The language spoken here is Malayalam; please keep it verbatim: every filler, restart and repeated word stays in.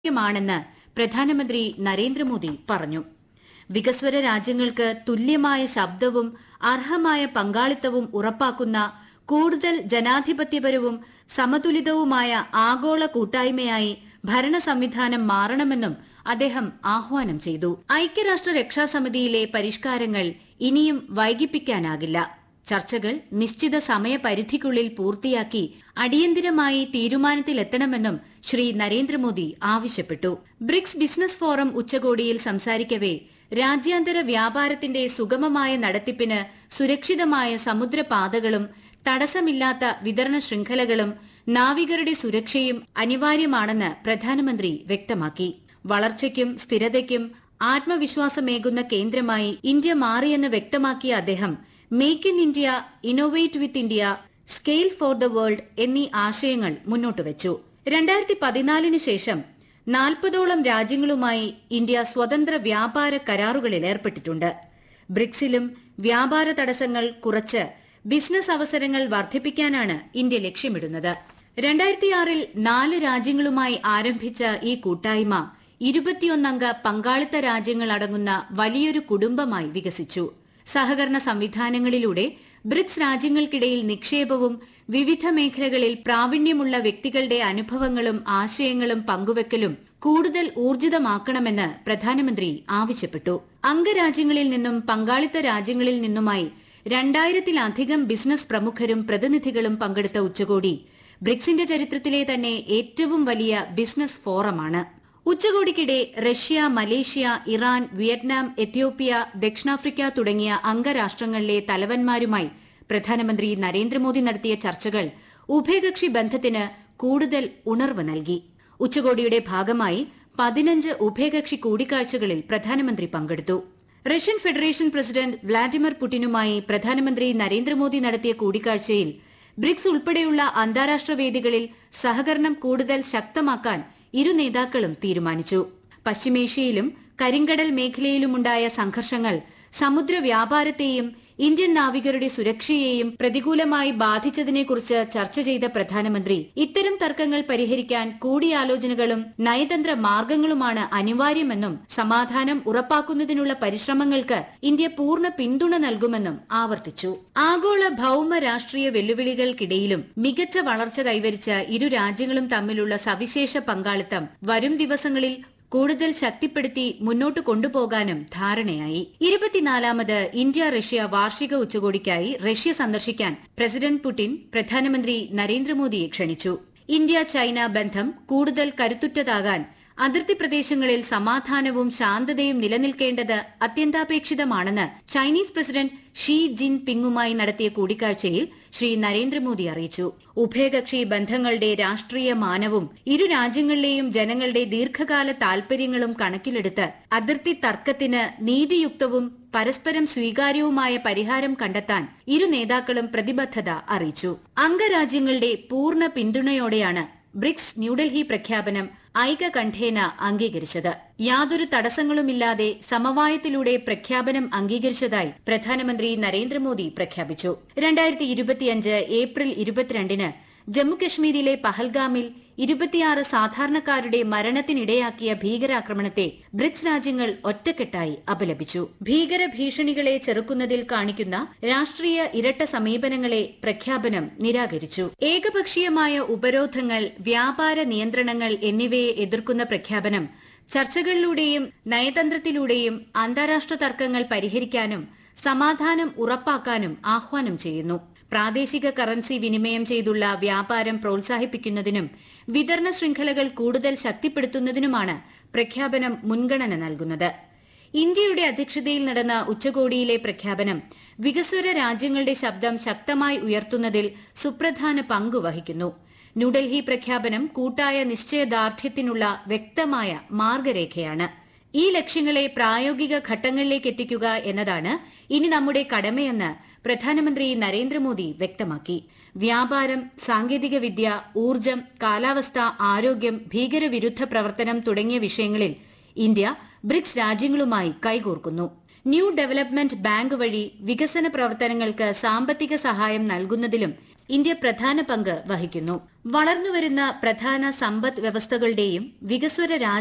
ാണെന്ന് പ്രധാനമന്ത്രി നരേന്ദ്രമോദി പറഞ്ഞു. വികസ്വര രാജ്യങ്ങൾക്ക് തുല്യമായ ശബ്ദവും അർഹമായ പങ്കാളിത്തവും ഉറപ്പാക്കുന്ന കൂടുതൽ ജനാധിപത്യപരവും സമതുലിതവുമായ ആഗോള കൂട്ടായ്മയായി ഭരണ സംവിധാനം മാറണമെന്നും അദ്ദേഹം ആഹ്വാനം ചെയ്തു. ഐക്യരാഷ്ട്ര രക്ഷാസമിതിയിലെ പരിഷ്കാരങ്ങൾ ഇനിയും വൈകിപ്പിക്കാനാകില്ല. ചർച്ചകൾ നിശ്ചിത സമയപരിധിക്കുള്ളിൽ പൂർത്തിയാക്കി അടിയന്തിരമായി തീരുമാനത്തിലെത്തണമെന്നും ശ്രീ നരേന്ദ്രമോദി ആവശ്യപ്പെട്ടു. ബ്രിക്സ് ബിസിനസ് ഫോറം ഉച്ചകോടിയിൽ സംസാരിക്കവെ രാജ്യാന്തര വ്യാപാരത്തിന്റെ സുഗമമായ നടത്തിപ്പിന് സുരക്ഷിതമായ സമുദ്രപാതകളും തടസ്സമില്ലാത്ത വിതരണ ശൃംഖലകളും നാവികരുടെ സുരക്ഷയും അനിവാര്യമാണെന്ന് പ്രധാനമന്ത്രി വ്യക്തമാക്കി. വളർച്ചയ്ക്കും സ്ഥിരതയ്ക്കും ആത്മവിശ്വാസമേകുന്ന കേന്ദ്രമായി ഇന്ത്യ മാറിയെന്ന് വ്യക്തമാക്കിയ അദ്ദേഹം make in India, innovate with India, scale for the world എന്നീ ആശയങ്ങൾ മുന്നോട്ടുവച്ചു. രണ്ടായിരത്തി പതിനാലിന് ശേഷം നാൽപ്പതോളം രാജ്യങ്ങളുമായി ഇന്ത്യ സ്വതന്ത്ര വ്യാപാര കരാറുകളിൽ ഏർപ്പെട്ടിട്ടുണ്ട്. ബ്രിക്സിലും വ്യാപാര തടസ്സങ്ങൾ കുറച്ച് ബിസിനസ് അവസരങ്ങൾ വർദ്ധിപ്പിക്കാനാണ് ഇന്ത്യ ലക്ഷ്യമിടുന്നത്. രണ്ടായിരത്തിയാറിൽ നാല് രാജ്യങ്ങളുമായി ആരംഭിച്ച ഈ കൂട്ടായ്മ ഇരുപത്തിയൊന്നംഗ പങ്കാളിത്ത രാജ്യങ്ങൾ അടങ്ങുന്ന വലിയൊരു കുടുംബമായി വികസിച്ചു. സഹകരണ സംവിധാനങ്ങളിലൂടെ ബ്രിക്സ് രാജ്യങ്ങൾക്കിടയിൽ നിക്ഷേപവും വിവിധ മേഖലകളിൽ പ്രാവീണ്യമുള്ള വ്യക്തികളുടെ അനുഭവങ്ങളും ആശയങ്ങളും പങ്കുവെക്കലും കൂടുതൽ ഊർജിതമാക്കണമെന്ന് പ്രധാനമന്ത്രി ആവശ്യപ്പെട്ടു. അംഗരാജ്യങ്ങളിൽ നിന്നും പങ്കാളിത്ത രാജ്യങ്ങളിൽ നിന്നുമായി രണ്ടായിരത്തിലധികം ബിസിനസ് പ്രമുഖരും പ്രതിനിധികളും പങ്കെടുത്ത ഉച്ചകോടി ബ്രിക്സിന്റെ ചരിത്രത്തിലെ തന്നെ ഏറ്റവും വലിയ business ഫോറമാണ്. ഉച്ചകോടിക്കിടെ Russia, Malaysia, Iran, Vietnam, Ethiopia, ദക്ഷിണാഫ്രിക്ക തുടങ്ങിയ അംഗരാഷ്ട്രങ്ങളിലെ തലവന്മാരുമായി പ്രധാനമന്ത്രി നരേന്ദ്രമോദി നടത്തിയ ചർച്ചകൾ ഉഭയകക്ഷി ബന്ധത്തിന് കൂടുതൽ ഉണർവ് നൽകി. ഉച്ചകോടിയുടെ ഭാഗമായി പതിനഞ്ച് ഉഭയകക്ഷി കൂടിക്കാഴ്ചകളിൽ പ്രധാനമന്ത്രി പങ്കെടുത്തു. റഷ്യൻ ഫെഡറേഷൻ പ്രസിഡന്റ് വ്ളാഡിമിർ പുടിനുമായി പ്രധാനമന്ത്രി നരേന്ദ്രമോദി നടത്തിയ കൂടിക്കാഴ്ചയിൽ ബ്രിക്സ് ഉൾപ്പെടെയുള്ള അന്താരാഷ്ട്ര വേദികളിൽ സഹകരണം കൂടുതൽ ശക്തമാക്കാൻ ഇരു നേതാക്കളും തീരുമാനിച്ചു. പശ്ചിമേഷ്യയിലും കരിങ്കടൽ മേഖലയിലുമുണ്ടായ സംഘർഷങ്ങൾ സമുദ്ര വ്യാപാരത്തെയും ഇന്ത്യൻ നാവികരുടെ സുരക്ഷയെയും പ്രതികൂലമായി ബാധിച്ചതിനെക്കുറിച്ച് ചർച്ച ചെയ്ത പ്രധാനമന്ത്രി ഇത്തരം തർക്കങ്ങൾ പരിഹരിക്കാൻ കൂടിയാലോചനകളും നയതന്ത്ര മാർഗങ്ങളുമാണ് അനിവാര്യമെന്നും സമാധാനം ഉറപ്പാക്കുന്നതിനുള്ള പരിശ്രമങ്ങൾക്ക് ഇന്ത്യ പൂർണ്ണ പിന്തുണ നൽകുമെന്നും ആവർത്തിച്ചു. ആഗോള ഭൌമ രാഷ്ട്രീയ വെല്ലുവിളികൾക്കിടയിലും മികച്ച വളർച്ച കൈവരിച്ച ഇരു രാജ്യങ്ങളും തമ്മിലുള്ള സവിശേഷ പങ്കാളിത്തം വരും ദിവസങ്ങളിൽ കൂടുതൽ ശക്തിപ്പെടുത്തി മുന്നോട്ട് കൊണ്ടുപോകാനും ധാരണയായി. ഇരുപത്തിനാലാമത് ഇന്ത്യ റഷ്യ വാർഷിക ഉച്ചകോടിക്കായി റഷ്യ സന്ദർശിക്കാൻ പ്രസിഡന്റ് പുടിൻ പ്രധാനമന്ത്രി നരേന്ദ്രമോദിയെ ക്ഷണിച്ചു. ഇന്ത്യ ചൈന ബന്ധം കൂടുതൽ കരുത്തുറ്റതാകാൻ അതിർത്തി പ്രദേശങ്ങളിൽ സമാധാനവും ശാന്തതയും നിലനിൽക്കേണ്ടത് അത്യന്താപേക്ഷിതമാണെന്ന് ചൈനീസ് പ്രസിഡന്റ് ഷീ ജിൻ പിങ്ങുമായി നടത്തിയ കൂടിക്കാഴ്ചയിൽ ശ്രീ നരേന്ദ്രമോദി അറിയിച്ചു. ഉഭയകക്ഷി ബന്ധങ്ങളുടെ രാഷ്ട്രീയ മാനവും ഇരു രാജ്യങ്ങളിലെയും ജനങ്ങളുടെ ദീർഘകാല താൽപര്യങ്ങളും കണക്കിലെടുത്ത് അതിർത്തി തർക്കത്തിന് നീതിയുക്തവും പരസ്പരം സ്വീകാര്യവുമായ പരിഹാരം കണ്ടെത്താൻ ഇരു നേതാക്കളും പ്രതിബദ്ധത അറിയിച്ചു. അംഗരാജ്യങ്ങളുടെ പൂർണ്ണ പിന്തുണയോടെയാണ് ബ്രിക്സ് ന്യൂഡൽഹി പ്രഖ്യാപനം ഐകകണ്ഠേന അംഗീകരിച്ചത്. യാതൊരു തടസ്സങ്ങളുമില്ലാതെ സമവായത്തിലൂടെ പ്രഖ്യാപനം അംഗീകരിച്ചതായി പ്രധാനമന്ത്രി നരേന്ദ്രമോദി പ്രഖ്യാപിച്ചു. രണ്ടായിരത്തി ഇരുപത്തിയഞ്ച് ഏപ്രിൽ ഇരുപത്തിരണ്ടിന് ജമ്മുകശ്മീരിലെ പഹൽഗാമിൽ ഇരുപത്തിയാറ് സാധാരണക്കാരുടെ മരണത്തിനിടയാക്കിയ ഭീകരാക്രമണത്തെ ബ്രിക്സ് രാജ്യങ്ങൾ ഒറ്റക്കെട്ടായി അപലപിച്ചു. ഭീകര ഭീഷണികളെ ചെറുക്കുന്നതിൽ കാണിക്കുന്ന രാഷ്ട്രീയ ഇരട്ട സമീപനങ്ങളെ പ്രഖ്യാപനം നിരാകരിച്ചു. ഏകപക്ഷീയമായ ഉപരോധങ്ങൾ, വ്യാപാര നിയന്ത്രണങ്ങൾ എന്നിവയെ എതിർക്കുന്ന പ്രഖ്യാപനം ചർച്ചകളിലൂടെയും നയതന്ത്രത്തിലൂടെയും അന്താരാഷ്ട്ര തർക്കങ്ങൾ പരിഹരിക്കാനും സമാധാനം ഉറപ്പാക്കാനും ആഹ്വാനം ചെയ്യുന്നു. പ്രാദേശിക കറൻസി വിനിമയം ചെയ്തുള്ള വ്യാപാരം പ്രോത്സാഹിപ്പിക്കുന്നതിനും വിതരണ ശൃംഖലകൾ കൂടുതൽ ശക്തിപ്പെടുത്തുന്നതിനുമാണ് പ്രഖ്യാപനം മുൻഗണന നൽകുന്നത്. ഇന്ത്യയുടെ അധ്യക്ഷതയിൽ നടന്ന ഉച്ചകോടിയിലെ പ്രഖ്യാപനം വികസ്വര രാജ്യങ്ങളുടെ ശബ്ദം ശക്തമായി ഉയർത്തുന്നതിൽ സുപ്രധാന പങ്ക് വഹിക്കുന്നു. ന്യൂഡൽഹി പ്രഖ്യാപനം കൂട്ടായ നിശ്ചയദാർഢ്യത്തിനുള്ള വ്യക്തമായ മാർഗരേഖയാണ്. ഈ ലക്ഷ്യങ്ങളെ പ്രായോഗിക ഘട്ടങ്ങളിലേക്ക് എത്തിക്കുക എന്നതാണ് ഇനി നമ്മുടെ കടമയെന്ന് പ്രധാനമന്ത്രി നരേന്ദ്രമോദി വ്യക്തമാക്കി. വ്യാപാരം, സാങ്കേതികവിദ്യ, ഊർജ്ജം, കാലാവസ്ഥ, ആരോഗ്യം, ഭീകരവിരുദ്ധ പ്രവർത്തനം തുടങ്ങിയ വിഷയങ്ങളിൽ ഇന്ത്യ ബ്രിക്സ് രാജ്യങ്ങളുമായി കൈകോർക്കുന്നു. ന്യൂ ഡെവലപ്മെന്റ് ബാങ്ക് വഴി വികസന പ്രവർത്തനങ്ങൾക്ക് സാമ്പത്തിക സഹായം നൽകുന്നതിലും ഇന്ത്യ പ്രധാന പങ്ക് വഹിക്കുന്നു. വളർന്നുവരുന്ന പ്രധാന സമ്പദ് വ്യവസ്ഥകളുടെയും വികസ്വര